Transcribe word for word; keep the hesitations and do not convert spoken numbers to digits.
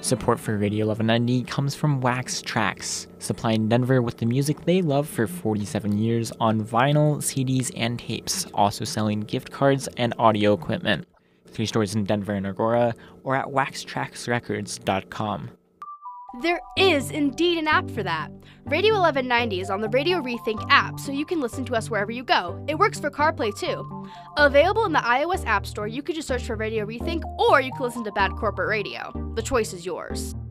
Support for Radio eleven ninety comes from Wax Trax, supplying Denver with the music they love for forty-seven years on vinyl, C Ds, and tapes, also selling gift cards and audio equipment. Three stores in Denver and Aurora, or at wax trax records dot com. There is indeed an app for that. Radio eleven ninety is on the Radio Rethink app, so you can listen to us wherever you go. It works for CarPlay too. Available in the iOS App Store, you could just search for Radio Rethink, or you can listen to Bad Corporate Radio. The choice is yours.